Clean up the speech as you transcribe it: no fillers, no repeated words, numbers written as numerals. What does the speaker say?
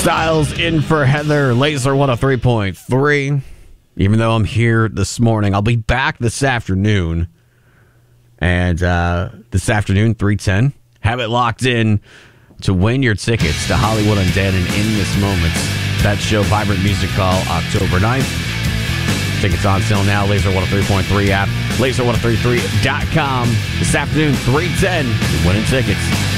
Styles in for Heather, Laser 103.3. Even though I'm here this morning, I'll be back this afternoon. And this afternoon, 3:10, have it locked in to win your tickets to Hollywood Undead in This Moment. That show, Vibrant Music Hall, October 9th. Tickets on sale now, Laser 103.3 app, laser1033.com. This afternoon, 3:10, winning tickets.